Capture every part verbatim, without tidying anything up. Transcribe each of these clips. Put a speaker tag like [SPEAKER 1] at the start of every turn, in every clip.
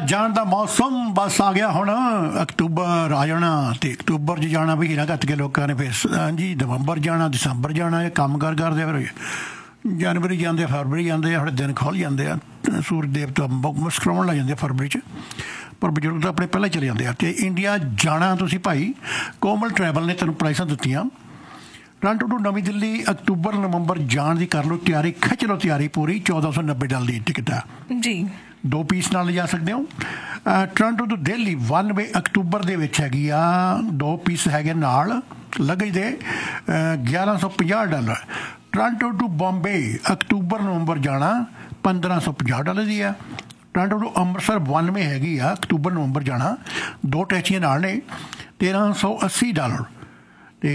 [SPEAKER 1] ਜਾਣ ਦਾ ਮੌਸਮ ਬਸ ਆ ਗਿਆ ਹੁਣ। ਅਕਤੂਬਰ ਆ ਜਾਣਾ ਤੇ ਅਕਤੂਬਰ 'ਚ ਜਾਣਾ ਵੀ ਹੀਰਾ ਘੱਟ ਕੇ ਲੋਕਾਂ ਨੇ। ਫਿਰ ਹਾਂਜੀ ਨਵੰਬਰ ਜਾਣਾ, ਦਸੰਬਰ ਜਾਣਾ, ਇਹ ਕੰਮ ਕਾਰ ਕਰਦੇ ਫਿਰ ਜਨਵਰੀ ਜਾਂਦੇ, ਫਰਵਰੀ ਜਾਂਦੇ ਆ, ਸਾਡੇ ਦਿਨ ਖੁੱਲ੍ਹ ਜਾਂਦੇ ਆ। ਸੂਰਜ ਦੇਵਤਾ ਮੁਸਕਰਾਉਣ ਲੱਗ ਜਾਂਦੇ ਆ ਫਰਵਰੀ 'ਚ, ਪਰ ਬਜ਼ੁਰਗ ਤਾਂ ਆਪਣੇ ਪਹਿਲਾਂ ਹੀ ਚਲੇ ਜਾਂਦੇ ਆ। ਅਤੇ ਇੰਡੀਆ ਜਾਣਾ ਤੁਸੀਂ ਭਾਈ, ਕੋਮਲ ਟਰੈਵਲ ਨੇ ਤੁਹਾਨੂੰ ਪ੍ਰਾਈਸਾਂ ਦਿੱਤੀਆਂ। ਟੋਰਾਂਟੋ ਟੂ ਨਵੀਂ ਦਿੱਲੀ ਅਕਤੂਬਰ ਨਵੰਬਰ ਜਾਣ ਦੀ ਕਰ ਲਓ ਤਿਆਰੀ, ਖਿੱਚ ਲਓ ਤਿਆਰੀ ਪੂਰੀ। ਚੌਦਾਂ ਸੌ ਨੱਬੇ ਡਾਲਰ ਦੀ ਟਿਕਟ ਆ ਜੀ, ਦੋ ਪੀਸ ਨਾਲ ਲਿਜਾ ਸਕਦੇ ਹੋ। ਟੋਰਾਂਟੋ ਤੋਂ ਦਿੱਲੀ ਵਨ ਵੇ ਅਕਤੂਬਰ ਦੇ ਵਿੱਚ ਹੈਗੀ ਆ, ਦੋ ਪੀਸ ਹੈਗੇ ਨਾਲ ਲਗੇਜ ਦੇ, ਗਿਆਰਾਂ ਸੌ ਪੰਜਾਹ dollar. Toronto to Bombay October ਨਵੰਬਰ ਜਾਣਾ ਪੰਦਰਾਂ ਸੌ ਪੰਜਾਹ ਡਾਲਰ ਦੀ ਆ। Toronto to Amritsar one way ਹੈਗੀ ਆ ਅਕਤੂਬਰ ਨਵੰਬਰ ਜਾਣਾ, ਦੋ ਟੈਕਸੀਆਂ ਨਾਲ ਨੇ, ਤੇਰਾਂ ਸੌ ਅੱਸੀ ਡਾਲਰ। ਅਤੇ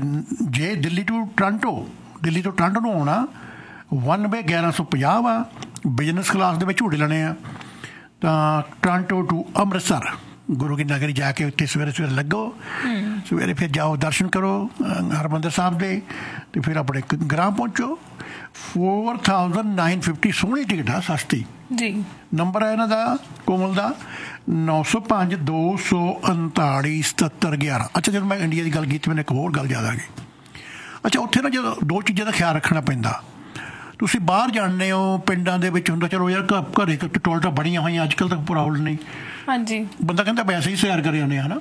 [SPEAKER 1] ਜੇ ਦਿੱਲੀ ਟੂ ਟੋਰਾਂਟੋ, ਦਿੱਲੀ ਤੋਂ ਟੋਰਾਂਟੋ ਨੂੰ ਆਉਣਾ ਵਨ ਵੇ ਗਿਆਰਾਂ ਸੌ ਪੰਜਾਹ ਵਾ, ਬਿਜ਼ਨਸ ਕਲਾਸ ਦੇ ਵਿੱਚ ਝੂਟੇ ਲੈਣੇ ਆ। ਤਾਂ ਟੋਰਾਂਟੋ ਟੂ ਅੰਮ੍ਰਿਤਸਰ ਗੁਰੂ ਕੀ ਨਗਰੀ ਜਾ ਕੇ ਉੱਥੇ ਸਵੇਰੇ ਸਵੇਰੇ ਲੱਗੋ, ਸਵੇਰੇ ਫਿਰ ਜਾਓ ਦਰਸ਼ਨ ਕਰੋ ਹਰਿਮੰਦਰ ਸਾਹਿਬ ਦੇ, ਅਤੇ ਫਿਰ ਆਪਣੇ ਗ੍ਰਾਮ ਪਹੁੰਚੋ। ਫੋਰ ਥਾਊਜ਼ੈਂਡ ਨਾਈਨ ਫਿਫਟੀ ਸੋਹਣੀ ਟਿਕਟ ਆ, ਸਸਤੀ ਜੀ। ਨੰਬਰ ਹੈ ਇਹਨਾਂ ਦਾ ਕੋਮਲ ਦਾ ਨੌ ਸੌ ਪੰਜ ਦੋ ਸੌ ਉਨਤਾਲੀ ਸਤੱਤਰ ਗਿਆਰਾਂ। ਅੱਛਾ ਜਦੋਂ ਮੈਂ ਇੰਡੀਆ ਦੀ ਗੱਲ ਕੀਤੀ ਮੈਨੂੰ ਇੱਕ ਹੋਰ ਗੱਲ ਯਾਦ ਆ ਗਈ। ਅੱਛਾ ਉੱਥੇ ਨਾ ਜਦੋਂ ਦੋ ਚੀਜ਼ਾਂ ਦਾ ਖਿਆਲ ਰੱਖਣਾ ਪੈਂਦਾ। ਤੁਸੀਂ ਬਾਹਰ ਜਾਣਦੇ ਹੋ ਪਿੰਡਾਂ ਦੇ ਵਿੱਚ ਹੁੰਦਾ ਚਲੋ ਯਾਰ ਘ ਘਰੇ ਟੋਇਲਟਾਂ ਬਣੀਆਂ ਹੋਈਆਂ ਅੱਜ ਕੱਲ੍ਹ ਤਾਂ ਪ੍ਰੋਬਲਮ ਨਹੀਂ। ਹਾਂਜੀ ਬੰਦਾ ਕਹਿੰਦਾ ਵੈਸੇ ਹੀ ਸੈਰ ਕਰ ਆਉਂਦੇ ਹੈ ਨਾ।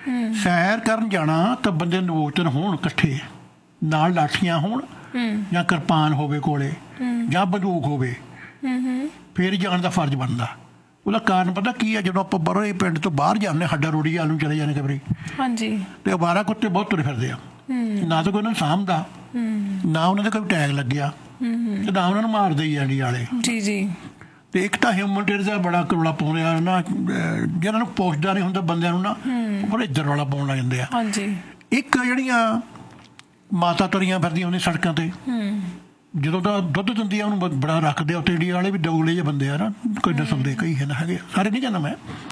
[SPEAKER 1] ਸੈਰ ਕਰਨ ਜਾਣਾ ਤਾਂ ਬੰਦੇ ਦੋ ਤਿੰਨ ਹੋਣ ਇਕੱਠੇ, ਨਾਲ ਲਾਠੀਆਂ ਹੋਣ ਜਾਂ ਕਿਰਪਾਨ ਹੋਵੇ ਕੋਲੇ ਜਾਂ ਬੰਦੂਕ ਹੋਵੇ, ਫਿਰ ਜਾਣ ਦਾ ਫਰਜ਼ ਬਣਦਾ। ਉਹਦਾ ਕਾਰਨ ਪਤਾ ਕੀ ਹੈ? ਜਦੋਂ ਆਪਾਂ ਬਾਹਰੋਂ ਪਿੰਡ ਤੋਂ ਬਾਹਰ ਜਾਂਦੇ ਹੱਡਾ ਰੋੜੀ ਵੱਲ ਨੂੰ ਚਲੇ ਜਾਂਦੇ ਕਈ ਵਾਰੀ, ਹਾਂਜੀ, ਅਤੇ ਅਵਾਰਾ ਕੁੱਤੇ ਬਹੁਤ ਤੁਰੇ ਫਿਰਦੇ ਆ। ਨਾ ਤਾਂ ਕੋਈ ਉਹਨਾਂ ਨੂੰ ਸਾਂਭਦਾ, ਨਾ ਉਹਨਾਂ ਦੇ ਕੋਈ ਟੈਗ ਲੱਗਿਆ, ਤੇ ਨਾ ਉਹਨਾਂ ਨੂੰ ਮਾਰਦੇ ਹੀ ਇੰਡੀਆ ਵਾਲੇ। ਜੀ ਜੀ। ਅਤੇ ਇੱਕ ਤਾਂ ਹਿਊਮਨਿਟੇਰੀਅਨ ਦਾ ਬੜਾ ਰੌਲਾ ਪਾਉਂਦੇ ਆ ਨਾ, ਜਿਹਨਾਂ ਨੂੰ ਪੁੱਛਦਾ ਨਹੀਂ ਹੁੰਦਾ ਬੰਦਿਆਂ ਨੂੰ ਨਾ, ਬੜਾ ਇੱਧਰ ਰੌਲਾ ਪਾਉਣ ਲੱਗ ਜਾਂਦੇ ਆ। ਹਾਂਜੀ। ਇੱਕ ਜਿਹੜੀਆਂ ਮਾਤਾ ਤੁਰੀਆਂ ਫਿਰਦੀਆਂ ਹੁੰਦੀਆਂ ਸੜਕਾਂ 'ਤੇ, ਜਦੋਂ ਤਾਂ ਦੁੱਧ ਦਿੰਦੀ ਆ ਉਹਨੂੰ ਬੜਾ ਰੱਖਦੇ ਆ ਉੱਥੇ। ਇੰਡੀਆ ਵਾਲੇ ਵੀ ਡੋਗਲੇ ਜਿਹੇ ਬੰਦੇ ਆ ਨਾ, ਕੋਈ ਨਸਲ ਦੇ ਕਈ ਹੈ ਹੈਗੇ, ਸਾਰੇ ਨਹੀਂ ਕਹਿੰਦਾ ਮੈਂ।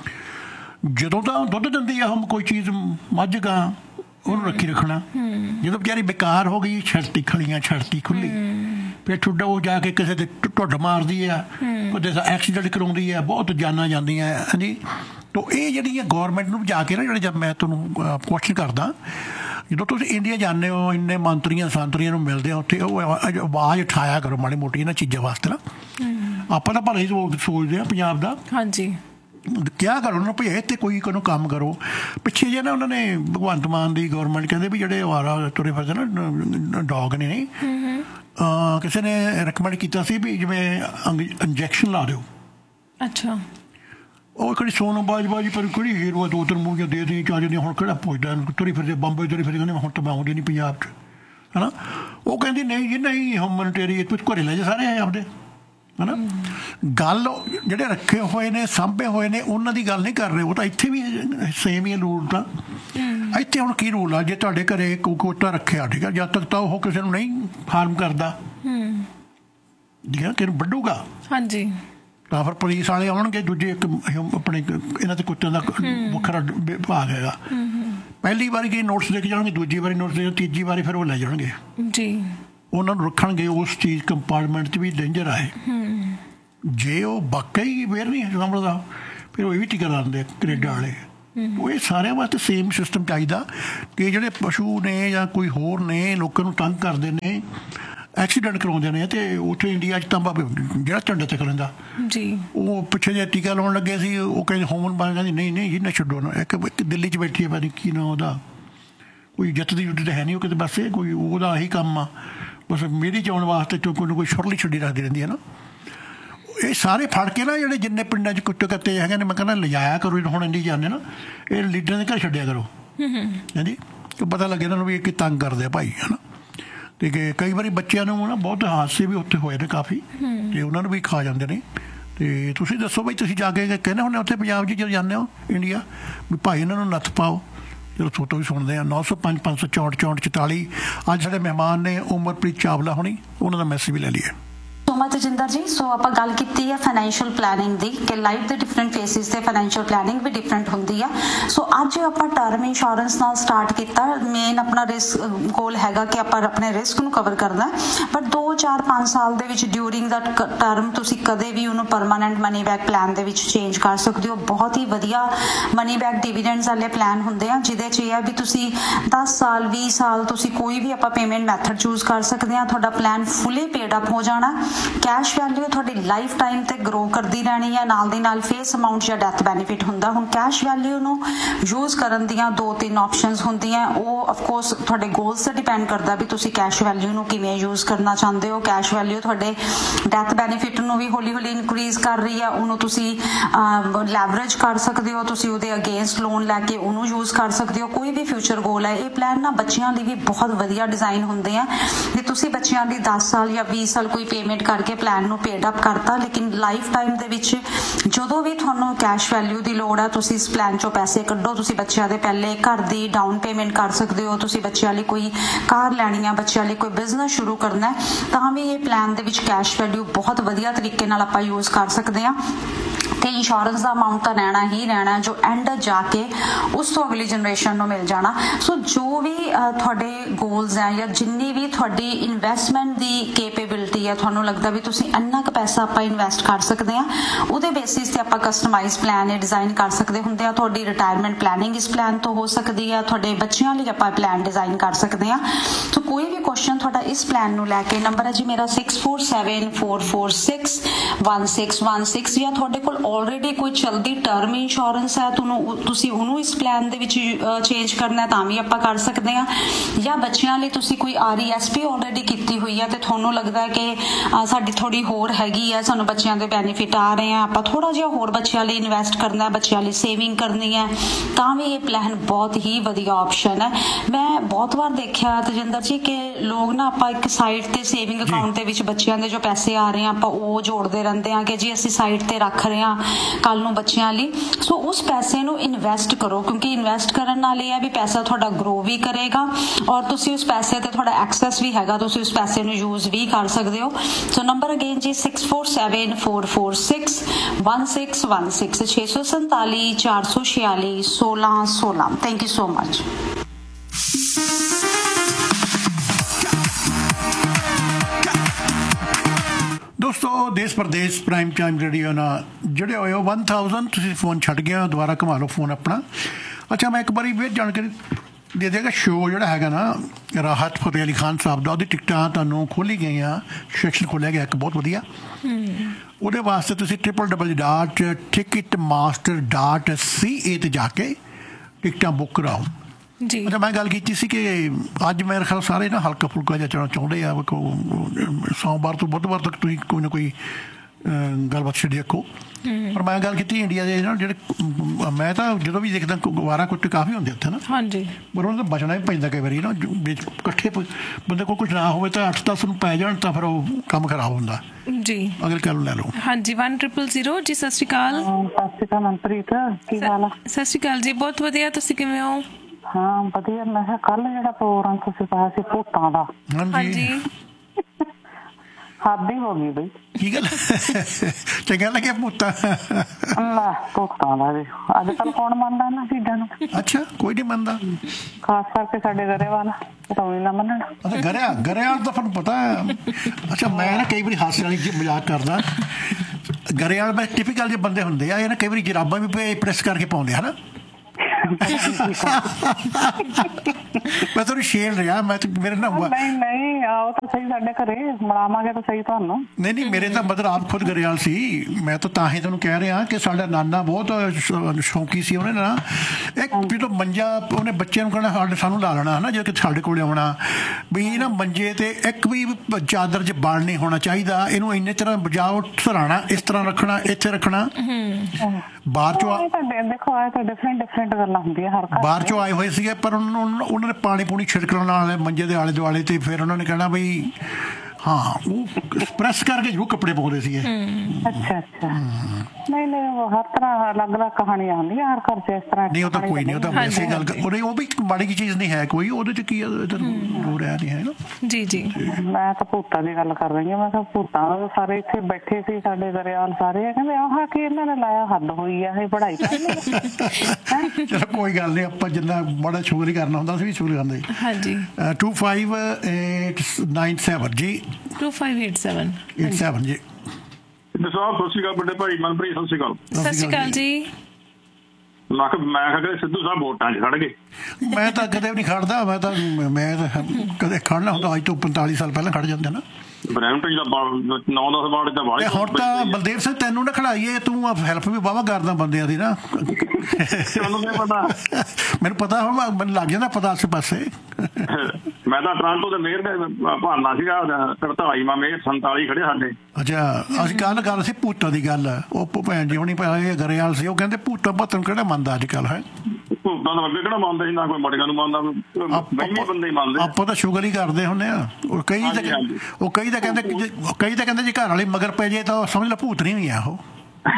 [SPEAKER 1] ਜਦੋਂ ਤਾਂ ਦੁੱਧ ਦਿੰਦੀ ਆ ਉਹ ਕੋਈ ਚੀਜ਼, ਮੱਝ ਗਾਂ, ਉਹਨੂੰ ਰੱਖੀ ਰੱਖਣਾ। ਜਦੋਂ ਵਿਚਾਰੀ ਬੇਕਾਰ ਹੋ ਗਈ ਛੱਡਤੀ, ਖਲੀਆਂ ਛੱਡਤੀ ਖੁੱਲ੍ਹੀ, ਫਿਰ ਠੁੱਡਾ ਉਹ ਜਾ ਕੇ ਕਿਸੇ ਦੇ ਢੁੱਡ ਮਾਰਦੀ ਆ, ਉਹਦੇ ਐਕਸੀਡੈਂਟ ਕਰਾਉਂਦੀ ਆ, ਬਹੁਤ ਜਾਨਾਂ ਜਾਂਦੀਆਂ। ਹਾਂਜੀ। ਤਾਂ ਇਹ ਜਿਹੜੀਆਂ ਗੌਰਮੈਂਟ ਨੂੰ ਜਾ ਕੇ ਨਾ, ਜਿਹੜੇ ਜਦ ਮੈਂ ਤੁਹਾਨੂੰ ਕੁਐਸਚਨ ਕਰਦਾ, ਜਦੋਂ ਤੁਸੀਂ ਇੰਡੀਆ ਜਾਂਦੇ ਹੋ ਇੰਨੇ ਮੰਤਰੀਆਂ ਸੰਤਰੀਆਂ ਨੂੰ ਮਿਲਦੇ ਹੋ ਉੱਥੇ, ਉਹ ਆਵਾਜ਼ ਉਠਾਇਆ ਕਰੋ ਮਾੜੀ ਮੋਟੀ ਇਹਨਾਂ ਚੀਜ਼ਾਂ ਵਾਸਤੇ ਨਾ। ਆਪਾਂ ਤਾਂ ਭਲਾ ਹੀ ਸੋਚਦੇ ਹਾਂ ਪੰਜਾਬ ਦਾ। ਹਾਂਜੀ। ਕਿਹਾ ਕਰੋ ਉਹਨਾਂ ਨੂੰ ਭਈ ਇੱਥੇ ਕੋਈ ਕੋਈ ਕੰਮ ਕਰੋ। ਪਿੱਛੇ ਜੇ ਨਾ ਉਹਨਾਂ ਨੇ ਭਗਵੰਤ ਮਾਨ ਦੀ ਗੌਰਮੈਂਟ ਕਹਿੰਦੇ ਵੀ ਜਿਹੜੇ ਅਵਾਰਾ ਤੁਰੇ ਫਿਰਦੇ ਨਾ ਡੌਗ ਨੇ, ਨਹੀਂ ਕਿਸੇ ਨੇ ਰਿਕਮੈਂਡ ਕੀਤਾ ਸੀ ਵੀ ਜਿਵੇਂ ਇੰਜੈਕਸ਼ਨ ਲਾ ਦਿਓ। ਅੱਛਾ। ਉਹ ਕਿਹੜੀ ਸੋਨਮ ਬਾਜਵਾ ਜੀ ਪਰ ਕਿਹੜੀ ਹੀਰੋ, ਦੋ ਤਿੰਨ ਮੂਵੀਆਂ ਦੇ ਦੇ ਚੱਜ ਦੀਆਂ, ਹੁਣ ਕਿਹੜਾ ਪੁੱਛਦਾ ਤੁਰੀ ਫਿਰਦੇ ਬੰਬੇ ਤੁਰੀ ਫਿਰਦੇ, ਕਹਿੰਦੇ ਹੁਣ ਤਾਂ ਮੈਂ ਆਉਂਦੀ ਨਹੀਂ ਪੰਜਾਬ 'ਚ, ਹੈ ਨਾ। ਉਹ ਕਹਿੰਦੀ ਨਹੀਂ ਜੀ ਨਹੀਂ, ਹਿਊਮਨਿਟੇਰੀਅਨ ਕੁਝ ਘਰੇ ਲੈ ਜਾ ਸਾਰੇ ਆਪਦੇ, ਹੈ ਨਾ। ਗੱਲ ਜਿਹੜੇ ਰੱਖੇ ਹੋਏ ਨੇ ਸਾਂਭੇ ਹੋਏ ਨੇ ਉਹਨਾਂ ਦੀ ਗੱਲ ਨਹੀਂ ਕਰ ਰਹੇ। ਉਹ ਤਾਂ ਇੱਥੇ ਵੀ ਸੇਮ ਹੀ ਰੂਲ ਤਾਂ। ਇੱਥੇ ਹੁਣ ਕੀ ਰੂਲ ਆ? ਜੇ ਤੁਹਾਡੇ ਘਰੇ ਕੋਈ ਕੁੱਤਾ ਰੱਖਿਆ, ਠੀਕ ਆ, ਜਦ ਤੱਕ ਤਾਂ ਉਹ ਕਿਸੇ ਨੂੰ ਨਹੀਂ ਹਾਰਮ ਕਰਦਾ, ਠੀਕ ਹੈ, ਕਿਸੇ ਨੂੰ ਵੱਢੂਗਾ, ਹਾਂਜੀ, ਤਾਂ ਫਿਰ ਪੁਲਿਸ ਵਾਲੇ ਆਉਣਗੇ। ਦੂਜੇ ਇੱਕ ਆਪਣੇ ਇਹਨਾਂ ਦੇ ਕੁੱਤਿਆਂ ਦਾ ਵੱਖਰਾ ਵਿਭਾਗ ਹੈਗਾ। ਪਹਿਲੀ ਵਾਰੀ ਕਿ ਨੋਟਿਸ ਦੇ ਕੇ ਜਾਣਗੇ, ਦੂਜੀ ਵਾਰੀ ਨੋਟਿਸ ਦੇ, ਤੀਜੀ ਵਾਰੀ ਫਿਰ ਉਹ ਲੈ ਜਾਣਗੇ ਜੀ, ਉਹਨਾਂ ਨੂੰ ਰੱਖਣਗੇ ਉਸ ਚੀਜ਼ ਕੰਪਾਰਟਮੈਂਟ 'ਚ ਵੀ ਡੇਂਜਰ ਆਏ। ਜੇ ਉਹ ਵਾਕਈ ਵੇਅਰ ਨਹੀਂ ਸਮਝਦਾ, ਫਿਰ ਉਹ ਇਹ ਵੀ ਟੀਕਾ ਲਾਉਂਦੇ ਕੈਨੇਡਾ ਵਾਲੇ। ਉਹ ਇਹ ਸਾਰਿਆਂ ਵਾਸਤੇ ਸੇਮ ਸਿਸਟਮ ਚਾਹੀਦਾ ਕਿ ਜਿਹੜੇ ਪਸ਼ੂ ਨੇ ਜਾਂ ਕੋਈ ਹੋਰ ਨੇ ਲੋਕਾਂ ਨੂੰ ਤੰਗ ਕਰਦੇ ਨੇ, ਐਕਸੀਡੈਂਟ ਕਰਾਉਂਦੇ ਨੇ, ਅਤੇ ਉੱਥੇ ਇੰਡੀਆ 'ਚ ਤਾਂ ਜਿਹੜਾ ਝੰਡੇ ਤੱਕ ਲੈਂਦਾ ਜੀ, ਉਹ ਪਿੱਛੇ ਜਿਹੇ ਟੀਕਾ ਲਾਉਣ ਲੱਗੇ ਸੀ, ਉਹ ਕਹਿੰਦੇ ਹੋਮਨ ਬਣ ਕਹਿੰਦੀ ਨਹੀਂ ਨਹੀਂ ਜੀ ਨਾ ਛੱਡੋ ਨਾ। ਇੱਕ ਇੱਕ ਦਿੱਲੀ 'ਚ ਬੈਠੀ ਹੈ ਪਤਾ ਨਹੀਂ ਕੀ ਨਾ ਉਹਦਾ, ਕੋਈ ਜਿੱਤ ਦੀ ਜੁੱਤੀ ਤਾਂ ਹੈ ਨਹੀਂ ਉਹ ਕਿਤੇ, ਬਸ ਕੋਈ ਉਹਦਾ ਇਹੀ ਕੰਮ ਆ, ਬਸ ਮੇਰੀ ਚਾਉਣ ਵਾਸਤੇ ਕੋਈ ਨਾ ਕੋਈ ਛੁਰਲੀ ਛੱਡੀ ਰੱਖਦੀ ਰਹਿੰਦੀ ਹੈ ਨਾ। ਇਹ ਸਾਰੇ ਫੜ ਕੇ ਨਾ ਜਿਹੜੇ ਜਿੰਨੇ ਪਿੰਡਾਂ 'ਚ ਕੁੱਤੇ ਕੱਤੇ ਹੈਗੇ ਨੇ, ਮੈਂ ਕਹਿੰਦਾ ਲਿਜਾਇਆ ਕਰੋ। ਹੁਣ ਇੰਡੀ ਜਾਂਦੇ ਨਾ, ਇਹ ਲੀਡਰਾਂ ਦੇ ਘਰ ਛੱਡਿਆ ਕਰੋ, ਹਾਂਜੀ, ਕਿ ਪਤਾ ਲੱਗੇ ਇਹਨਾਂ ਨੂੰ ਵੀ ਇਹ ਕਿ ਤੰਗ ਕਰਦੇ ਆ ਭਾਈ, ਹੈ ਨਾ। ਅਤੇ ਕਿ ਕਈ ਵਾਰੀ ਬੱਚਿਆਂ ਨੂੰ ਨਾ ਬਹੁਤ ਹਾਦਸੇ ਵੀ ਉੱਥੇ ਹੋਏ ਨੇ ਕਾਫੀ, ਅਤੇ ਉਹਨਾਂ ਨੂੰ ਵੀ ਖਾ ਜਾਂਦੇ ਨੇ। ਅਤੇ ਤੁਸੀਂ ਦੱਸੋ ਬਈ, ਤੁਸੀਂ ਜਾ ਕੇ ਕਹਿੰਦੇ ਹੁੰਦੇ ਉੱਥੇ ਪੰਜਾਬ 'ਚ ਜਦੋਂ ਜਾਂਦੇ ਹੋ ਇੰਡੀਆ ਵੀ ਭਾਈ ਇਹਨਾਂ ਨੂੰ ਨੱਥ ਪਾਓ। ਚਲੋ ਸੋਤੋਂ ਵੀ ਸੁਣਦੇ ਹਾਂ। ਨੌ ਸੌ ਪੰਜ ਪੰਜ ਸੌ ਚੌਂਹਠ ਚੌਂਹਠ ਚੁਤਾਲੀ। ਅੱਜ ਸਾਡੇ ਮਹਿਮਾਨ ਨੇ ਉਮਰਪ੍ਰੀਤ ਚਾਵਲਾ ਹੋਣੀ, ਉਹਨਾਂ ਦਾ ਮੈਸੇਜ ਵੀ ਲੈ ਲਈਏ।
[SPEAKER 2] ਸੋ ਮਚ ਤੇਜਿੰਦਰ ਜੀ। ਸੋ ਆਪਾਂ ਗੱਲ ਕੀਤੀ ਹੈ ਫਾਈਨੈਂਸ਼ੀਅਲ ਪਲੈਨਿੰਗ ਦੀ ਕਿ ਲਾਈਫ ਦੇ ਡਿਫਰੈਂਟ ਫੇਸਿਸ ਤੇ ਫਾਈਨੈਂਸ਼ੀਅਲ ਪਲੈਨਿੰਗ ਵੀ ਡਿਫਰੈਂਟ ਹੁੰਦੀ ਆ। ਸੋ ਅੱਜ ਆਪਾਂ ਟਰਮ ਇੰਸ਼ੋਰੈਂਸ ਨਾਲ ਸਟਾਰਟ ਕੀਤਾ। ਮੇਨ ਆਪਣਾ ਰਿਸਕ ਗੋਲ ਹੈਗਾ ਕਿ ਆਪਾਂ ਆਪਣੇ ਰਿਸਕ ਨੂੰ ਕਵਰ ਕਰਨਾ, ਬਟ ਦੋ ਚਾਰ ਪੰਜ ਸਾਲ ਦੇ ਵਿੱਚ ਡਿਊਰਿੰਗ ਦਾ ਟਰਮ ਤੁਸੀਂ ਕਦੇ ਵੀ ਉਹਨੂੰ ਪਰਮਾਨੈਂਟ ਮਨੀ ਬੈਕ ਪਲਾਨ ਦੇ ਵਿੱਚ ਚੇਂਜ ਕਰ ਸਕਦੇ ਹੋ। ਬਹੁਤ ਹੀ ਵਧੀਆ ਮਨੀ ਬੈਕ ਡਿਵੀਡੈਂਡਸ ਵਾਲੇ ਪਲਾਨ ਹੁੰਦੇ ਆ ਜਿਹਦੇ 'ਚ ਇਹ ਹੈ ਵੀ ਤੁਸੀਂ ਦਸ ਸਾਲ ਵੀਹ ਸਾਲ ਤੁਸੀਂ ਕੋਈ ਵੀ ਆਪਾਂ ਪੇਮੈਂਟ ਮੈਥਡ ਚੂਜ਼ ਕਰ ਸਕਦੇ ਹਾਂ। ਤੁਹਾਡਾ ਪਲਾਨ ਫੁੱਲੀ ਪੇਡ ਅਪ ਹੋ ਜਾਣਾ, ਕੈਸ਼ ਵੈਲਿਊ ਤੁਹਾਡੀ ਲਾਈਫ ਟਾਈਮ ਤੇ ਗਰੋ ਕਰਦੀ ਰਹਿਣੀ ਹੈ। ਨਾਲ ਦੀ ਨਾਲ ਫੇਸ ਅਮਾਊਂਟ ਜਾਂ ਡੈਥ ਬੈਨੀਫਿਟ ਹੁੰਦਾ। ਹੁਣ ਕੈਸ਼ ਵੈਲਿਊ ਨੂੰ ਯੂਜ਼ ਕਰਨ ਦੀਆਂ ਦੋ ਤਿੰਨ ਆਪਸ਼ਨਸ ਹੁੰਦੀਆਂ। ਉਹ ਅਫਕੋਰਸ ਤੁਹਾਡੇ ਗੋਲਸ ਤੇ ਡਿਪੈਂਡ ਕਰਦਾ ਵੀ ਤੁਸੀਂ ਕੈਸ਼ ਵੈਲਿਊ ਨੂੰ ਕਿਵੇਂ ਯੂਜ਼ ਕਰਨਾ ਚਾਹੁੰਦੇ ਹੋ। ਕੈਸ਼ ਵੈਲਿਊ ਤੁਹਾਡੇ ਡੈਥ ਬੈਨੀਫਿਟ ਨੂੰ ਵੀ ਹੌਲੀ ਹੌਲੀ ਇਨਕਰੀਜ਼ ਕਰ ਰਹੀ ਹੈ, ਉਹਨੂੰ ਤੁਸੀਂ ਲੈਵਰੇਜ ਕਰ ਸਕਦੇ ਹੋ, ਤੁਸੀਂ ਉਹਦੇ ਅਗੇਂਸਟ ਲੋਨ ਲੈ ਕੇ ਉਹਨੂੰ ਯੂਜ਼ ਕਰ ਸਕਦੇ ਹੋ। ਕੋਈ ਵੀ ਫਿਊਚਰ ਗੋਲ ਹੈ, ਇਹ ਪਲਾਨ ਨਾ ਬੱਚਿਆਂ ਲਈ ਵੀ ਬਹੁਤ ਵਧੀਆ ਡਿਜ਼ਾਈਨ ਹੁੰਦੇ ਆ। ਜੇ ਤੁਸੀਂ ਬੱਚਿਆਂ ਲਈ ਦਸ ਸਾਲ ਜਾਂ ਵੀਹ ਸਾਲ ਕੋਈ ਪੇਮੈਂਟ ਕਰਕੇ ਪਲਾਨ ਨੂੰ ਪੇਡ ਅਪ ਕਰਤਾ, ਲੇਕਿਨ ਲਾਈਫ ਟਾਈਮ ਦੇ ਵਿੱਚ ਜਦੋਂ ਵੀ ਤੁਹਾਨੂੰ ਕੈਸ਼ ਵੈਲਿਊ ਦੀ ਲੋੜ ਹੈ ਤੁਸੀਂ ਇਸ ਪਲਾਨ ਚੋਂ ਪੈਸੇ ਕੱਢੋ। ਤੁਸੀਂ ਬੱਚਿਆਂ ਦੇ ਪਹਿਲੇ ਘਰ ਦੀ ਡਾਊਨ ਪੇਮੈਂਟ ਕਰ ਸਕਦੇ ਹੋ, ਤੁਸੀਂ ਬੱਚਿਆਂ ਲਈ ਕੋਈ ਕਾਰ ਲੈਣੀ ਹੈ, ਬੱਚਿਆਂ ਲਈ ਕੋਈ ਬਿਜ਼ਨਸ ਸ਼ੁਰੂ ਕਰਨਾ ਹੈ, ਤਾਂ ਵੀ ਇਹ ਪਲਾਨ ਦੇ ਵਿੱਚ ਕੈਸ਼ ਵੈਲਿਊ ਬਹੁਤ ਵਧੀਆ ਤਰੀਕੇ ਨਾਲ ਆਪਾਂ ਯੂਜ਼ ਕਰ ਸਕਦੇ ਹਾਂ। ਤੇ ਇੰਸ਼ੋਰੈਂਸ ਦਾ ਅਮਾਊਂਟ ਤਾਂ ਰਹਿਣਾ ਹੀ ਰਹਿਣਾ ਜੋ ਐਂਡ ਜਾ ਕੇ ਉਸ ਤੋਂ ਅਗਲੀ ਜਨਰੇਸ਼ਨ ਨੂੰ ਮਿਲ ਜਾਣਾ। ਸੋ ਜੋ ਵੀ ਤੁਹਾਡੇ ਗੋਲਸ ਹੈ ਜਾਂ ਜਿੰਨੀ ਵੀ ਤੁਹਾਡੀ ਇਨਵੈਸਟਮੈਂਟ ਦੀ ਕੈਪੇਬਿਲਿਟੀ ਹੈ, ਤੁਹਾਨੂੰ ਲੱਗਦਾ ਵੀ ਤੁਸੀਂ ਇੰਨਾ ਕੁ ਪੈਸਾ ਆਪਾਂ ਇਨਵੈਸਟ ਕਰ ਸਕਦੇ ਹਾਂ, ਉਹਦੇ ਬੇਸਿਸ ਤੇ ਆਪਾਂ ਕਸਟਮਾਈਜ਼ ਪਲਾਨ ਇਹ ਡਿਜ਼ਾਈਨ ਕਰ ਸਕਦੇ ਹੁੰਦੇ ਆ। ਤੁਹਾਡੀ ਰਿਟਾਇਰਮੈਂਟ ਪਲੈਨਿੰਗ ਇਸ ਪਲਾਨ ਤੋਂ ਹੋ ਸਕਦੀ ਹੈ, ਤੁਹਾਡੇ ਬੱਚਿਆਂ ਲਈ ਆਪਾਂ ਪਲਾਨ ਡਿਜ਼ਾਈਨ ਕਰ ਸਕਦੇ ਹਾਂ। ਸੋ ਕੋਈ ਵੀ ਕੁਐਸਚਨ ਤੁਹਾਡਾ ਇਸ ਪਲਾਨ ਨੂੰ ਲੈ ਕੇ, ਨੰਬਰ ਹੈ ਜੀ ਮੇਰਾ six four seven four four six one six one six, ਜਾਂ ਤੁਹਾਡੇ ਕੋਲ ਆਲਰੇਡੀ ਕੋਈ ਚਲਦੀ ਟਰਮ ਇੰਸ਼ੋਰੈਂਸ ਹੈ, ਤੁਹਾਨੂੰ ਤੁਸੀਂ ਉਹਨੂੰ ਇਸ ਪਲਾਨ ਦੇ ਵਿੱਚ ਚੇਂਜ ਕਰਨਾ ਤਾਂ ਵੀ ਆਪਾਂ ਕਰ ਸਕਦੇ ਹਾਂ। ਜਾਂ ਬੱਚਿਆਂ ਲਈ ਤੁਸੀਂ ਕੋਈ R E S P already ਕੀਤੀ ਹੋਈ ਹੈ ਤੇ ਤੁਹਾਨੂੰ ਲੱਗਦਾ ਕਿ ਸਾਡੀ ਥੋੜੀ ਹੋਰ ਹੈਗੀ ਹੈ, ਸਾਨੂੰ ਬੱਚਿਆਂ ਦੇ ਬੈਨੀਫਿਟ ਆ ਰਹੇ ਆ, ਆਪਾਂ ਥੋੜਾ ਜਿਹਾ ਹੋਰ ਬੱਚਿਆਂ ਲਈ ਇਨਵੈਸਟ ਕਰਨਾ, ਬੱਚਿਆਂ ਲਈ ਸੇਵਿੰਗ ਕਰਨੀ ਹੈ, ਤਾਂ ਵੀ ਇਹ ਪਲਾਨ ਬਹੁਤ ਹੀ ਵਧੀਆ ਆਪਸ਼ਨ ਹੈ। ਮੈਂ ਬਹੁਤ ਵਾਰ ਦੇਖਿਆ ਤੇਜਿੰਦਰ ਜੀ ਕਿ ਲੋਕ ਨਾ ਆਪਾਂ ਇੱਕ ਸਾਈਡ ਤੇ ਸੇਵਿੰਗ ਅਕਾਊਂਟ ਦੇ ਵਿੱਚ ਬੱਚਿਆਂ ਦੇ ਜੋ ਪੈਸੇ ਆ ਰਹੇ ਆ ਆਪਾਂ ਉਹ ਜੋੜਦੇ ਰਹਿੰਦੇ ਆ ਕਿ ਜੀ ਅਸੀਂ ਸਾਈਡ ਤੇ ਰੱਖ ਰਹੇ ਹਾਂ ਕੱਲ ਨੂੰ ਬੱਚਿਆਂ ਲਈ। ਸੋ ਉਸ ਪੈਸੇ ਨੂੰ ਇਨਵੈਸਟ ਕਰੋ, ਕਿਉਂਕਿ ਇਨਵੈਸਟ ਕਰਨ ਨਾਲ ਇਹ ਹੈ ਵੀ ਪੈਸਾ ਤੁਹਾਡਾ ਗਰੋ ਵੀ ਕਰੇਗਾ ਔਰ ਤੁਸੀਂ ਉਸ ਪੈਸੇ ਤੇ ਤੁਹਾਡਾ ਐਕਸੈਸ ਵੀ ਹੈਗਾ, ਤੁਸੀਂ ਉਸ ਪੈਸੇ ਨੂੰ ਯੂਜ਼ ਵੀ ਕਰ ਸਕਦੇ ਹੋ। ਸੋ number again G six four seven four four six one six one six, ਛੇ ਸੌ ਸੰਤਾਲੀ ਚਾਰ ਸੌ ਛਿਆਲੀ ਸੋਲਾਂ ਸੋਲਾਂ। Thank you so much.
[SPEAKER 1] ਦੋਸਤੋ ਦੇਸ਼ ਪ੍ਰਦੇਸ਼ ਪ੍ਰਾਈਮ ਟਾਈਮ ਰੇਡੀਓ ਨਾਲ ਜਿਹੜੇ ਹੋਏ ਹੋ ਵਨ ਥਾਊਜ਼ੈਂਡ ਤੁਸੀਂ ਫੋਨ ਛੱਡ ਗਏ, ਦੁਬਾਰਾ ਘੁਮਾ ਲਓ ਫੋਨ ਆਪਣਾ। ਅੱਛਾ, ਮੈਂ ਇੱਕ ਵਾਰੀ ਫਿਰ ਜਾਣਕਾਰੀ ਦੇ ਦੇਗਾ। ਸ਼ੋਅ ਜਿਹੜਾ ਹੈਗਾ ਨਾ ਰਾਹਤ ਫਤਿਹ ਅਲੀ ਖਾਨ ਸਾਹਿਬ ਦਾ, ਉਹਦੀ ਟਿਕਟਾਂ ਤੁਹਾਨੂੰ ਖੋਲ੍ਹੀ ਗਈਆਂ, ਸੈਕਸ਼ਨ ਖੋਲ੍ਹਿਆ ਗਿਆ ਇੱਕ ਬਹੁਤ ਵਧੀਆ। ਉਹਦੇ ਵਾਸਤੇ ਤੁਸੀਂ triple double dot ticket master dot ਸੀ ਏ 'ਤੇ ਜਾ ਕੇ ਟਿਕਟਾਂ ਬੁੱਕ ਕਰਾਓ ਜੀ। ਅੱਛਾ, ਮੈਂ ਗੱਲ ਕੀਤੀ ਸੀ ਕਿ ਅੱਜ ਮੇਰੇ ਖਿਆਲ ਸਾਰੇ ਨਾ ਹਲਕਾ ਫੁਲਕਾ ਜਿਹਾ ਚੜ੍ਹਨਾ ਚਾਹੁੰਦੇ ਆ, ਸੋਮਵਾਰ ਤੋਂ ਬੁੱਧਵਾਰ ਤੱਕ ਤੁਸੀਂ ਕੋਈ ਨਾ ਕੋਈ ਗੱਲਬਾਤ ਛੱਡੀ ਰੱਖੋ। ਪਰ ਮੈਂ ਗੱਲ ਕੀਤੀ ਇੰਡੀਆ ਦੇ ਨਾ ਜਿਹੜੇ, ਮੈਂ ਤਾਂ ਜਦੋਂ ਵੀ ਦੇਖਦਾ ਵਾਰਾ ਕੁੱਟ ਕਾਫੀ ਹੁੰਦੇ ਉੱਥੇ ਨਾ, ਹਾਂਜੀ, ਪਰ ਉਹਨਾਂ ਤੋਂ ਬਚਣਾ ਵੀ ਪੈਂਦਾ ਕਈ ਵਾਰੀ ਨਾ, ਇਕੱਠੇ ਬੰਦੇ ਕੋਲ ਕੁਛ ਨਾ ਹੋਵੇ ਤਾਂ ਅੱਠ ਦਸ ਨੂੰ ਪੈ ਜਾਣ ਤਾਂ ਫਿਰ ਉਹ ਕੰਮ ਖਰਾਬ ਹੁੰਦਾ ਜੀ। ਅਗਰ ਕੱਲ ਲੈ ਲਓ।
[SPEAKER 3] ਹਾਂਜੀ, ਵਨ ਟ੍ਰਿਪਲ ਜ਼ੀਰੋ ਜੀ। ਸਤਿ ਸ਼੍ਰੀ ਅਕਾਲ।
[SPEAKER 4] ਸਤਿ ਸ਼੍ਰੀ ਅਕਾਲ ਮਨਪ੍ਰੀਤ, ਕੀ ਹਾਲ ਆ?
[SPEAKER 3] ਸਤਿ ਸ਼੍ਰੀ ਅਕਾਲ ਜੀ, ਬਹੁਤ ਵਧੀਆ, ਤੁਸੀਂ ਕਿਵੇਂ ਹੋ?
[SPEAKER 4] ਹਾਂ ਵਧੀਆ। ਮੈਂ ਕਿਹਾ ਕੱਲ ਜਿਹੜਾ ਪ੍ਰੋਗਰਾਮ ਤੁਸੀਂ ਪਾਇਆ ਸੀ ਭੂਤਾਂ ਦਾ,
[SPEAKER 3] ਹਾਂਜੀ
[SPEAKER 4] ਹੱਦ ਹੀ ਹੋ ਗਈ ਬਈ।
[SPEAKER 1] ਕੀ ਗੱਲ ਚੰਗਾ ਲੱਗਿਆ ਭੂਤਾਂ?
[SPEAKER 4] ਲੈ ਭੂਤਾਂ ਦਾ ਜੀ ਅੱਜ ਕੱਲ ਕੌਣ ਮੰਨਦਾ ਇਹਨਾਂ ਚੀਜ਼ਾਂ ਨੂੰ?
[SPEAKER 1] ਅੱਛਾ, ਕੋਈ ਨਹੀਂ ਮੰਨਦਾ,
[SPEAKER 4] ਖਾਸ ਕਰਕੇ ਸਾਡੇ ਗਰੇਵਾਲ ਪਤਾਉਣੀ ਨਾ ਮੰਨਣ।
[SPEAKER 1] ਅੱਛਾ, ਗਰਿਆ ਗਰੇਵਾਲ ਤਾਂ ਤੁਹਾਨੂੰ ਪਤਾ। ਅੱਛਾ, ਮੈਂ ਨਾ ਕਈ ਵਾਰੀ ਹਾਸੇ ਵਾਲੀ ਮਜ਼ਾਕ ਕਰਦਾ। ਗਰੇਵਾਲ ਮੈਂ ਟਿਪੀਕਲ ਜਿਹੇ ਬੰਦੇ ਹੁੰਦੇ ਆ, ਇਹ ਨਾ ਕਈ ਵਾਰੀ ਜਰਾਬਾਂ ਵੀ ਪ੍ਰੈਸ ਕਰਕੇ ਪਾਉਂਦੇ ਹਨਾ। ਮੈਂ ਤੁਹਾਨੂੰ ਛੇੜ ਰਿਹਾ, ਮੈਂ ਮੇਰੇ ਨਾਲ
[SPEAKER 4] ਨਹੀਂ ਨਹੀਂ ਆਓ ਤਾਂ ਸਹੀ ਸਾਡੇ ਘਰੇ, ਮਿਲਾਵਾਂਗੇ ਤਾਂ ਸਹੀ ਤੁਹਾਨੂੰ।
[SPEAKER 1] ਨਹੀਂ ਨਹੀਂ, ਮੇਰੇ ਤਾਂ ਮਦਰ ਆਪ ਖੁਦ ਗਰੇਵਾਲ ਸੀ। ਮੈਂ ਤਾਂ ਤਾਂ ਹੀ ਤੁਹਾਨੂੰ ਕਹਿ ਰਿਹਾ ਕਿ ਸਾਡਾ ਨਾਨਾ ਬਹੁਤ ਸ਼ੌਂਕੀ ਸੀ। ਉਹਨੇ ਨਾ ਇੱਕ ਜਦੋਂ ਮੰਜਾ ਉਹਨੇ ਬੱਚਿਆਂ ਨੂੰ ਕਹਿਣਾ ਸਾਡੇ ਸਾਨੂੰ ਲਾ ਲੈਣਾ ਹੈ ਨਾ, ਜੇ ਕਿ ਸਾਡੇ ਕੋਲ ਆਉਣਾ ਵੀ ਨਾ ਮੰਜੇ ਤੇ ਇੱਕ ਵੀ ਚਾਦਰ 'ਚ ਬਲ ਨਹੀਂ ਹੋਣਾ ਚਾਹੀਦਾ, ਇਹਨੂੰ ਇੰਨੇ ਤਰ੍ਹਾਂ ਬਜਾਓ, ਸਰਾਣਾ ਇਸ ਤਰ੍ਹਾਂ ਰੱਖਣਾ, ਇੱਥੇ ਰੱਖਣਾ। ਬਾਹਰ ਚੋਂ
[SPEAKER 4] ਦੇਖੋ ਆਏ ਤਾਂ ਡਿਫਰੈਂਟ ਡਿਫਰੈਂਟ ਗੱਲਾਂ ਹੁੰਦੀਆਂ ਹਰ ਘਰ।
[SPEAKER 1] ਬਾਹਰ ਚੋਂ ਆਏ ਹੋਏ ਸੀਗੇ, ਪਰ ਉਹਨਾਂ ਉਹਨਾਂ ਨੇ ਪਾਣੀ ਪੂਣੀ ਛਿੜਕਣ ਨਾਲ ਮੰਜੇ ਦੇ ਆਲੇ ਦੁਆਲੇ ਤੇ ਫਿਰ ਉਹਨਾਂ ਨੇ ਕਹਿਣਾ ਬਈ ਹਾਂ ਉਹ ਪ੍ਰੈਸ ਕਰਕੇ ਜ਼ਰੂਰ ਕੱਪੜੇ ਪਾਉਂਦੇ ਸੀਗੇ।
[SPEAKER 4] ਅੱਛਾ ਅੱਛਾ ਨਹੀਂ ਨਹੀਂ ਉਹ ਹਰ ਤਰ੍ਹਾਂ ਅਲੱਗ-ਅਲੱਗ ਕਹਾਣੀਆਂ ਹੁੰਦੀਆਂ ਹਰ ਘਰ 'ਚ ਇਸ ਤਰ੍ਹਾਂ।
[SPEAKER 1] ਨਹੀਂ ਉਹ ਤਾਂ ਕੋਈ ਨਹੀਂ, ਉਹ ਤਾਂ ਵੈਸੇ ਗੱਲ ਉਹਨੇ ਉਹ ਵੀ ਮਾੜੀ ਜਿਹੀ ਚੀਜ਼ ਨਹੀਂ ਹੈ ਕੋਈ, ਉਹਦੇ 'ਚ ਕੀ ਹੋ ਰਿਹਾ ਨਹੀਂ ਹੈ ਨਾ।
[SPEAKER 3] ਜੀ ਜੀ
[SPEAKER 4] ਮੈਂ ਤਾਂ ਭੂਤਾਂ ਦੀ ਗੱਲ ਕਰ ਰਹੀ ਹਾਂ। ਮੈਂ ਕਿਹਾ ਭੂਤਾਂ ਦਾ ਸਾਰੇ ਇੱਥੇ ਬੈਠੇ ਸੀ ਸਾਡੇ ਦਰਿਆਲ ਸਾਰੇ, ਕਹਿੰਦੇ ਆਹ ਕੀ ਇਹਨਾਂ ਨੇ ਲਾਇਆ, ਹੱਦ ਹੋਈ ਆ ਇਹ ਪੜ੍ਹਾਈ।
[SPEAKER 1] ਚਲੋ ਕੋਈ ਗੱਲ ਨਹੀਂ, ਆਪਾਂ ਜਿੰਨਾ ਬੜਾ ਸ਼ੁਕਰ ਹੀ ਕਰਨਾ ਹੁੰਦਾ ਸੀ ਵੀ ਸ਼ੁਕਰ ਕਰਦੇ।
[SPEAKER 3] ਹਾਂਜੀ
[SPEAKER 1] to five eight nine seven ਜੀ
[SPEAKER 3] to five eight seven
[SPEAKER 1] eight seven ਜੀ।
[SPEAKER 5] ਸਾਹਿਬ ਸਤਿ ਸ਼੍ਰੀ ਅਕਾਲ ਵੱਡੇ ਭਾਈ ਮਨਪ੍ਰੀਤ, ਸਤਿ ਸ਼੍ਰੀ ਅਕਾਲ।
[SPEAKER 3] ਸਤਿ ਸ਼੍ਰੀ ਅਕਾਲ ਜੀ।
[SPEAKER 5] ਮੈਂ ਕਿਹਾ ਮੈਂ ਕਿਹਾ ਕਿ ਸਿੱਧੂ ਸਾਹਿਬ ਵੋਟਾਂ 'ਚ ਖੜ ਗਏ।
[SPEAKER 1] ਮੈਂ ਤਾਂ ਕਦੇ ਵੀ ਨਹੀਂ ਖੜਦਾ, ਮੈਂ ਤਾਂ ਮੈਂ ਤਾਂ ਕਦੇ ਖੜਨਾ ਹੁੰਦਾ ਅੱਜ ਤੋਂ ਪੰਤਾਲੀ ਸਾਲ ਪਹਿਲਾਂ ਖੜ ਜਾਂਦੇ ਨਾ।
[SPEAKER 5] ਬਰੈਂਪਟਨ ਦਾ ਨੌ ਦਸ ਵਾਰਡ ਦਾ ਵਾਲੇ
[SPEAKER 1] ਹੁਣ ਤਾਂ ਬਲਦੇਵ ਸਿੰਘ ਤੈਨੂੰ ਨਾ ਖੜਾਈਏ, ਤੂੰ ਹੈਲਪ ਵੀ ਵਾਹਵਾ ਕਰਦਾ ਬੰਦਿਆਂ ਦੀ ਨਾ।
[SPEAKER 5] ਤੁਹਾਨੂੰ ਨਹੀਂ ਪਤਾ?
[SPEAKER 1] ਮੈਨੂੰ ਪਤਾ ਹੁਣ, ਮੈਨੂੰ ਲੱਗ ਜਾਂਦਾ ਪਤਾ ਆਸੇ ਪਾਸੇ।
[SPEAKER 5] ਮੈਂ ਤਾਂ ਟਰਾਂਟੋ ਦੇ ਮੇਅਰ ਦੇ ਭਾਰਨਾ ਸੀਗਾ, ਅੜਤਾਲੀਵਾਂ ਮੇਅਰ ਸੰਤਾਲੀ ਖੜੇ ਸਾਡੇ।
[SPEAKER 1] ਅੱਛਾ ਅਸੀਂ ਕੱਲ ਗੱਲ ਸੀ ਭੂਤਾਂ ਦੀ ਗੱਲ, ਉਹ ਭੈਣ ਜੀ ਹੁਣੀ ਗਰੇਵਾਲ ਸੀ, ਉਹ ਕਹਿੰਦੇ ਭੂਤਾਂ ਭੂਤਾਂ ਕਿਹੜਾ ਮੰਨਦਾ ਅੱਜ ਕੱਲ ਹੈ।
[SPEAKER 5] ਭੂਤਾਂ ਦਾ ਅੱਗੇ ਕਿਹੜਾ ਮੰਨਦੇ ਸੀ, ਨਾ ਕੋਈ ਮੜੀਆਂ ਨੂੰ ਮੰਨਦਾ, ਵਹਿਮੀ ਬੰਦੇ ਹੀ ਮੰਨਦੇ।
[SPEAKER 1] ਆਪਾਂ ਤਾਂ ਸ਼ੁਗਰ ਹੀ ਕਰਦੇ ਹੁੰਦੇ ਆ। ਉਹ ਕਈ ਤਾਂ ਉਹ ਕਈ ਤਾਂ ਕਹਿੰਦੇ ਕਈ ਤਾਂ ਕਹਿੰਦੇ ਜੇ ਘਰ ਵਾਲੀ ਮਗਰ ਪੈ ਜੇ ਤਾਂ ਸਮਝ ਲਾ ਭੂਤ ਨਹੀਂ ਹੋਈ ਆ ਉਹ।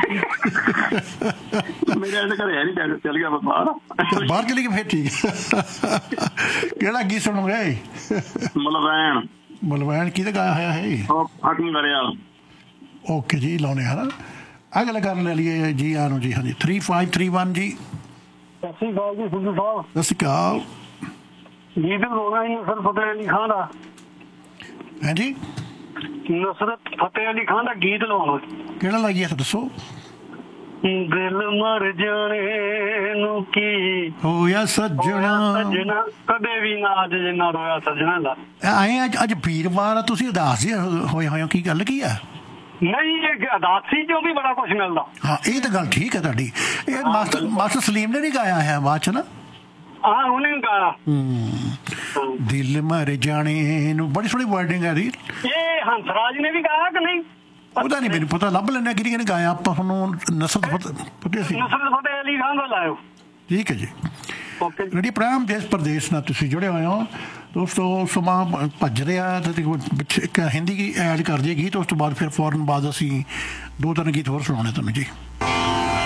[SPEAKER 5] ਮੇਰੇ ਇਹਦੇ ਘਰੇ ਨਹੀਂ ਚੱਲ ਗਿਆ ਬਾਹਰ
[SPEAKER 1] ਬਾਹਰ ਚਲੀ ਗਈ ਫਿਰ ਠੀਕ। ਕਿਹੜਾ ਗੀਤ ਸੁਣੋਗੇ?
[SPEAKER 5] ਮਲਵੈਣ
[SPEAKER 1] ਮਲਵੈਣ ਕਿਹਦਾ ਗਾਇਆ ਹੋਇਆ ਹੈ?
[SPEAKER 5] ਹਾਕਮ ਕਰਿਆ।
[SPEAKER 1] ਓਕੇ ਜੀ ਲਾਉਣੇ ਹਨ। ਅਗਲਾ ਕਰਨ ਲੈ ਲਈਏ ਜੀ ਆ ਨੂੰ ਜੀ। ਹਾਂਜੀ ਥ੍ਰੀ ਫਾਈਵ ਥ੍ਰੀ ਵਨ ਜੀ।
[SPEAKER 6] ਸਤਿ ਸ਼੍ਰੀ ਅਕਾਲ ਜੀ ਸਿੱਧੂ ਸਾਹਿਬ।
[SPEAKER 1] ਸਤਿ ਸ਼੍ਰੀ ਅਕਾਲ।
[SPEAKER 6] ਗੀਤ ਗਾਉਣਾ ਜੀ ਨਸਰਤ ਫਤਿਹ ਅਲੀ ਖਾਨ ਦਾ।
[SPEAKER 1] ਹਾਂਜੀ
[SPEAKER 6] ਨਸਰਤ ਫਤਿਹ ਅਲੀ ਖਾਨ ਦਾ ਗੀਤ ਲਾਉਣਾ।
[SPEAKER 1] ਕਿਹੜਾ ਲਾਈਏ ਦੱਸੋ?
[SPEAKER 6] ਦਿਲ ਮਰ ਜਾਣੇ ਨੂੰ ਕੀ
[SPEAKER 1] ਹੋਇਆ ਸੱਜਣਾ,
[SPEAKER 6] ਸੱਜਣਾ ਕਦੇ ਵੀ ਨਾ ਅੱਜ ਜਿੰਨਾ ਰੋਇਆ ਸੱਜਣਾ ਦਾ।
[SPEAKER 1] ਆਏ ਅੱਜ ਅੱਜ ਵੀਰਵਾਰ ਤੁਸੀਂ ਉਦਾਸ ਜਿਹੇ ਹੋਏ ਹੋਏ ਹੋ, ਕੀ ਗੱਲ ਕੀ ਆ?
[SPEAKER 6] ਨਹੀਂ ਇਹ ਅਦਾਸੀ ਚੋਂ ਵੀ ਬੜਾ ਕੁਛ ਮਿਲਦਾ।
[SPEAKER 1] ਹਾਂ ਇਹ ਤਾਂ ਗੱਲ ਠੀਕ ਹੈ ਤੁਹਾਡੀ। ਇਹ ਮਾਸਟਰ ਮਾਸਟਰ ਸਲੀਮ ਨੇ ਨਹੀਂ ਗਾਇਆ ਹੈ ਬਾਅਦ ਚ ਨਾ?
[SPEAKER 6] ਹਾਂ ਉਹਨੇ ਗਾਇਆ
[SPEAKER 1] ਦਿਲ ਮਰ ਜਾਣੇ ਨੂੰ, ਬੜੀ ਸੋਹਣੀ ਵਰਡਿੰਗ ਹੈ ਇਹਦੀ।
[SPEAKER 6] ਇਹ ਹੰਸਰਾਜ ਨੇ ਵੀ ਗਾਇਆ ਕਿ ਨਹੀਂ?
[SPEAKER 1] ਉਹਦਾ ਨਹੀਂ ਮੈਨੂੰ ਪਤਾ, ਲੱਭ ਲੈਣਾ ਕਿਹਨੇ ਗਾਇਆ। ਆਪਾਂ ਤੁਹਾਨੂੰ ਨਸਰਤ ਫਤਿਹ ਸੀ।
[SPEAKER 6] ਨਸਰਤ ਫਤਿਹ ਅਲੀ ਖਾਨ ਦਾ ਲਾਇਓ।
[SPEAKER 1] ਠੀਕ ਹੈ ਜੀ।
[SPEAKER 6] ਓਕੇ
[SPEAKER 1] ਜਿਹੜੀ ਪ੍ਰਾਮ ਦੇਸ਼ ਪ੍ਰਦੇਸ਼ ਨਾਲ ਤੁਸੀਂ ਜੁੜੇ ਹੋਏ ਹੋ ਦੋਸਤੋ। ਸਮਾਂ ਭੱਜ ਰਿਹਾ ਤੇ ਇੱਕ ਹਿੰਦੀ ਐਡ ਕਰ ਜਾਏਗੀ, ਤੇ ਉਸ ਤੋਂ ਬਾਅਦ ਫਿਰ ਫੌਰਨ ਬਾਅਦ ਅਸੀਂ ਦੋ ਤਿੰਨ ਗੀਤ ਹੋਰ ਸੁਣਾਉਣੇ ਤੁਹਾਨੂੰ ਜੀ।